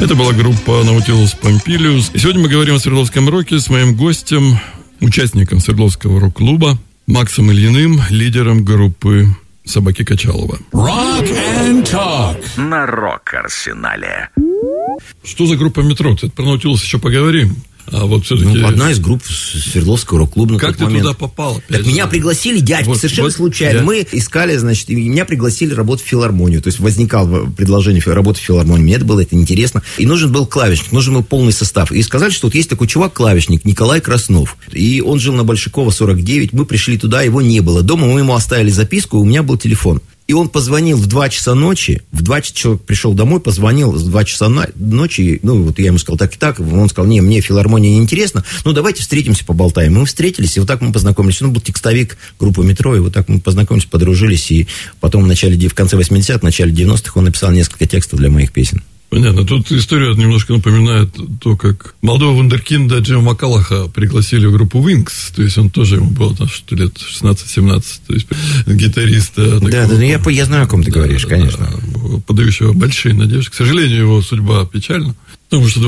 Это была группа Nautilus Pompilius. И сегодня мы говорим о Свердловском роке с моим гостем, участником Свердловского рок-клуба Максом Ильиным, лидером группы «Собаки Качалова». Rock and Talk на Рок-Арсенале. Что за группа «Метро»? Кстати, про Nautilus еще поговорим. А вот все-таки... одна из групп Свердловского рок-клуба на как тот ты момент. Туда попал? Так меня пригласили дядьки, совершенно случайно. Мы искали, значит, и меня пригласили работать в филармонию. То есть возникало предложение работать в филармонии. Мне это было интересно. И нужен был клавишник, нужен был полный состав. И сказали, что вот есть такой чувак-клавишник, Николай Краснов. И он жил на Большакова, 49. Мы пришли туда, его не было. Дома мы ему оставили записку, у меня был телефон. И он позвонил в 2 часа ночи, человек пришел домой, позвонил в 2 часа ночи, ну, вот я ему сказал так и так, он сказал, не, мне филармония не интересно, ну, давайте встретимся, поболтаем. Мы встретились, и вот так мы познакомились. Он был текстовик группы «Метро», и вот так мы познакомились, подружились, и потом в конце 80-х, в начале 90-х он написал несколько текстов для моих песен. Понятно. Тут история немножко напоминает то, как молодого вундеркинда Джима Маккалаха пригласили в группу Wings. То есть он тоже, ему было там, что лет 16-17. То есть гитариста. Да, я знаю, о ком ты говоришь, конечно. Подающего большие надежды. К сожалению, его судьба печальна. Потому что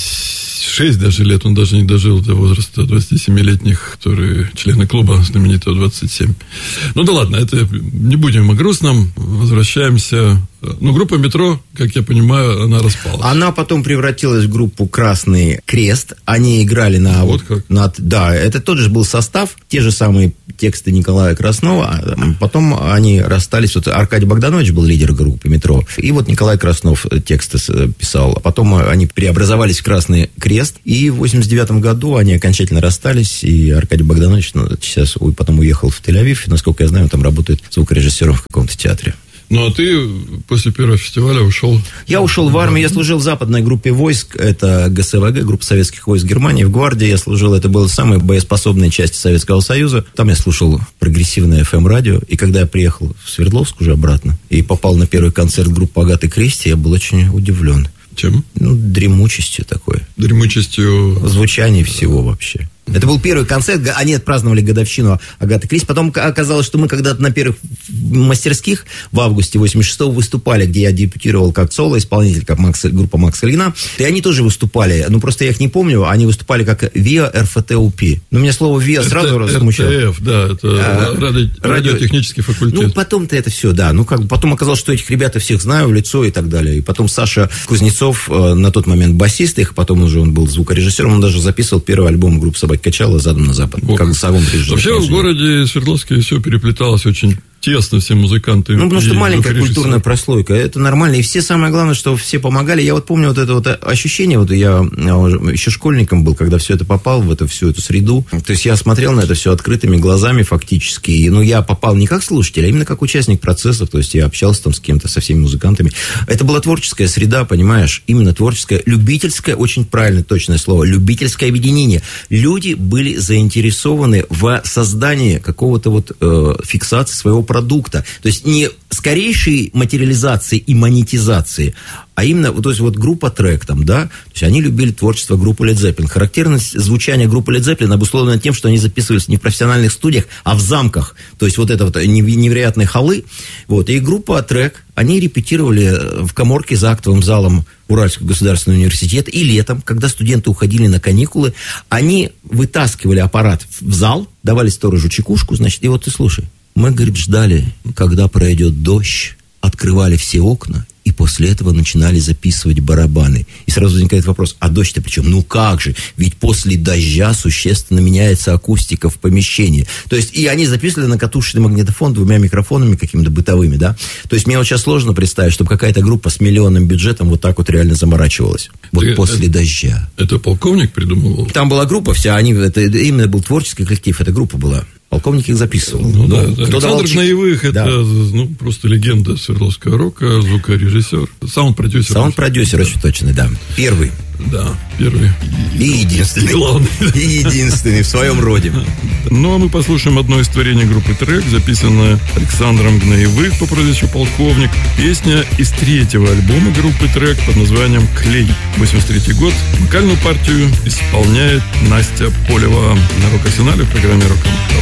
26 даже лет он даже не дожил до возраста 27-летних, которые члены клуба знаменитого 27. Ну да ладно, это не будем о грустном. Возвращаемся. Ну, группа «Метро», как я понимаю, она распалась. Она потом превратилась в группу «Красный Крест». Они играли на... Вот как? Да, это тот же был состав, те же самые тексты Николая Краснова. Потом они расстались. Вот Аркадий Богданович был лидер группы «Метро». И вот Николай Краснов тексты писал. А потом они преобразовались в «Красный Крест». И в 89 году они окончательно расстались. И Аркадий Богданович сейчас потом уехал в Тель-Авив. Насколько я знаю, он там работает звукорежиссером в каком-то театре. Ну, а ты после первого фестиваля ушел? Я ушел в армию, я служил в западной группе войск, это ГСВГ, группа советских войск Германии. В гвардии я служил, это была самая боеспособная часть Советского Союза. Там я слушал прогрессивное FM-радио, и когда я приехал в Свердловск уже обратно, и попал на первый концерт группы «Агаты Кристи», я был очень удивлен. Чем? Ну, дремучестью такой. Дремучестью? Звучание всего вообще. Это был первый концерт, они отпраздновали годовщину Агаты Кристи. Потом оказалось, что мы когда-то на первых мастерских в августе 86-го выступали, где я дебютировал как соло-исполнитель, как группа Макса Ильина. И они тоже выступали, ну просто я их не помню, они выступали как ВИА РФТУП. Но меня слово ВИА сразу смущало. РТФ, да, это радиотехнический факультет. Ну потом-то это все, да. Ну как потом оказалось, что этих ребят я всех знаю в лицо и так далее. И потом Саша Кузнецов, на тот момент басист их, потом уже он был звукорежиссером, он даже записывал первый альбом группы «Собаки Качалова» «Задом на запад». Вот. Как Сагон прижил. Вообще в городе Свердловске все переплеталось очень тесно, все музыканты. Ну, потому что маленькая культурная прослойка, это нормально. И все, самое главное, что все помогали. Я вот помню вот это вот ощущение, вот я еще школьником был, когда все это попал в всю эту среду. То есть я смотрел на это все открытыми глазами фактически. И, я попал не как слушатель, а именно как участник процессов. То есть я общался там с кем-то, со всеми музыкантами. Это была творческая среда, понимаешь? Именно творческая, любительская, очень правильное, точное слово, любительское объединение. Люди были заинтересованы в создании какого-то фиксации своего продукта. То есть не скорейшей материализации и монетизации, а именно, то есть группа «Трек» там, да, то есть они любили творчество группы Led Zeppelin. Характерность звучания группы Led Zeppelin обусловлена тем, что они записывались не в профессиональных студиях, а в замках. То есть это невероятные холлы. И группа «Трек», они репетировали в каморке за актовым залом Уральского государственного университета, и летом, когда студенты уходили на каникулы, они вытаскивали аппарат в зал, давали сторожу чекушку, значит, и ты слушай. Мы, говорит, ждали, когда пройдет дождь, открывали все окна, и после этого начинали записывать барабаны. И сразу возникает вопрос, а дождь-то при чем? Ну как же? Ведь после дождя существенно меняется акустика в помещении. То есть, и они записывали на катушечный магнитофон 2 микрофонами какими-то бытовыми, да? То есть, мне сейчас сложно представить, чтобы какая-то группа с миллионным бюджетом вот так реально заморачивалась. После дождя. Это полковник придумывал? Там была группа вся, это именно был творческий коллектив, эта группа была. Полковник их записывал. Александр Гноевых, это просто легенда Свердловского рока, звукорежиссер, саунд-продюсер. Саунд-продюсер очень точный, да. Первый. Да, первый. И единственный. Главный. И единственный в своем роде. Ну, а мы послушаем одно из творений группы «Трек», записанное Александром Гноевых по прозвищу «Полковник». Песня из 3-го альбома группы «Трек» под названием «Клей». 83-й год. Вокальную партию исполняет Настя Полева на Рок-Арсенале в программе «Рок-н-Ролл».